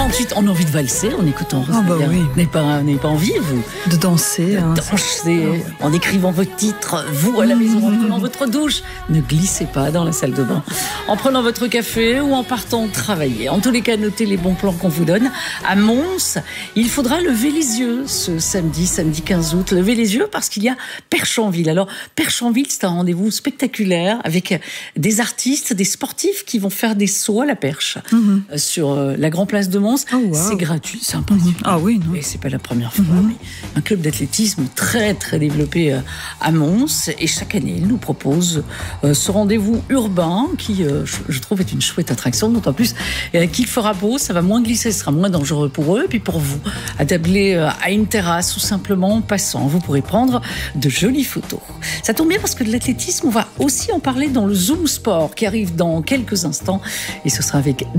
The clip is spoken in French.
38, on a envie de valser en écoutant Rosalia. Ah bah oui. Vous n'avez pas envie, vous, De danser. Hein. danser en écrivant votre titre, vous à la maison, en prenant votre douche. Ne glissez pas dans la salle de bain. En prenant votre café ou en partant travailler. En tous les cas, notez les bons plans qu'on vous donne. À Mons, il faudra lever les yeux ce samedi 15 août. Lever les yeux parce qu'il y a Perchanville. Alors, Perchanville, c'est un rendez-vous spectaculaire avec des artistes, des sportifs qui vont faire des sauts à la perche sur la Grand Place de Mons. Oh, wow. C'est gratuit, c'est impressionnant. Ah oui, non. Et c'est pas la première fois, mais un club d'athlétisme très très développé à Mons. Et chaque année, il nous propose ce rendez-vous urbain qui, je trouve, est une chouette attraction. D'autant plus qu'il fera beau, ça va moins glisser, ce sera moins dangereux pour eux. Et puis pour vous, attablé à une terrasse ou simplement en passant, vous pourrez prendre de jolies photos. Ça tombe bien parce que de l'athlétisme, on va aussi en parler dans le Zoom Sport qui arrive dans quelques instants. Et ce sera avec